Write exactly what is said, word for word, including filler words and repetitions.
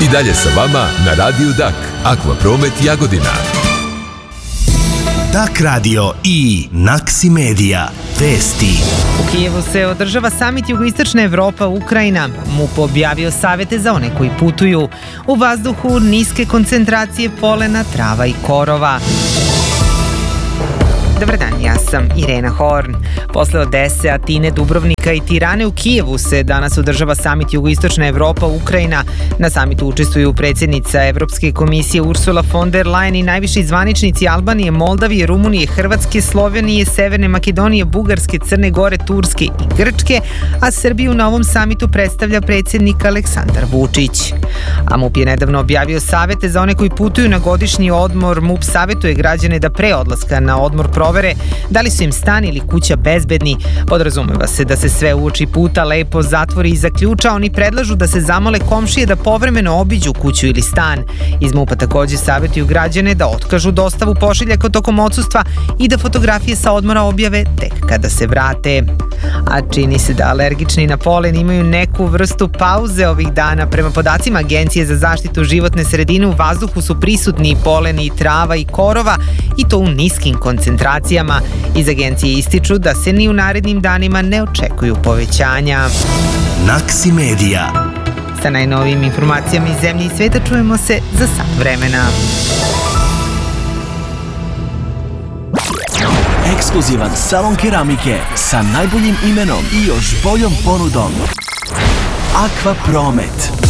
I dalje sa vama na Radiju Dak, Akvapromet Jagodina. Dak radio i Naksi Medija. Vesti. U Kijevu se održava samit Jugoistočna Evropa Ukrajina. MUP objavio savete za one koji putuju. U vazduhu niske koncentracije polena, trava i korova. Dobar dan, ja sam Irena Horn. Posle Odese, Atine, Dubrovnika i Tirane u Kijevu se danas održava samit Jugoistočna Evropa Ukrajina. Na samitu učestvuju predsjednica Evropske komisije Ursula von der Leyen i najviši zvaničnici Albanije, Moldavije, Rumunije, Hrvatske, Slovenije, Severne Makedonije, Bugarske, Crne Gore, Turske i Grčke, a Srbiju na ovom samitu predstavlja predsjednik Aleksandar Vučić. A MUP je nedavno objavio savete za one koji putuju na godišnji odmor. MUP savjetuje građane da pre odlaska na odmor provere da li su im stan ili kuća bezbedni. Podrazumeva se da se sve uoči puta lepo zatvori i zaključa. Oni predlažu da se zamole komšije da povremeno obiđu kuću ili stan. Iz MUP-a također savjetuju građane da otkažu dostavu pošiljaka tokom odsustva i da fotografije sa odmora objave tek kada se vrate. A čini se da alergični na polen imaju neku vrstu pauze ovih dana. Prema podacima Agencije za zaštitu životne sredine, u vazduhu su prisutni poleni, trava i korova, i to u niskim koncentracijama. Iz agencije ističu da se ni u narednim danima ne očekuju povećanja. Naksi Medija. Sa najnovijim informacijama iz zemlje i sveta čujemo se za sat vremena. Ekskluzivan salon keramike sa najboljim imenom i još boljom ponudom. Akvapromet.